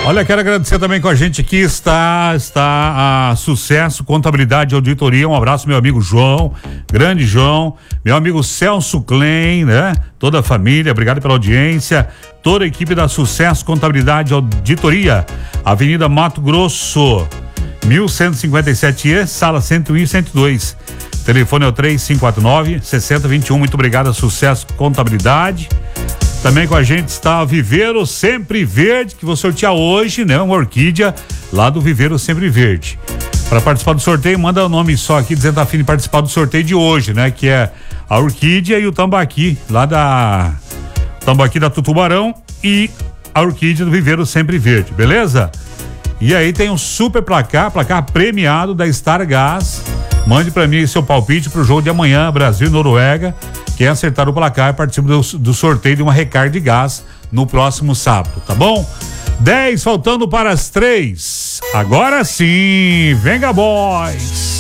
Olha, quero agradecer também com a gente aqui, está a Sucesso Contabilidade e Auditoria. Um abraço, meu amigo João, grande João, meu amigo Celso Klein, né? Toda a família, obrigado pela audiência. Toda a equipe da Sucesso Contabilidade e Auditoria, Avenida Mato Grosso, 1157E, sala 101 e 102. Telefone é o 3549-6021. Muito obrigado a Sucesso Contabilidade. Também com a gente está o Viveiro Sempre Verde, que vou sortear hoje, né? Uma orquídea lá do Viveiro Sempre Verde. Para participar do sorteio, manda o nome só aqui dizendo que tá afim de participar do sorteio de hoje, né? Que é a orquídea e o tambaqui, lá da tambaqui da Tutubarão e a orquídea do Viveiro Sempre Verde, beleza? E aí tem um super placar premiado da Star Gas. Mande para mim seu palpite pro jogo de amanhã, Brasil e Noruega. Quem acertar o placar participa do sorteio de uma recarga de gás no próximo sábado, tá bom? 10 faltando para as 3. Agora sim, venga boys!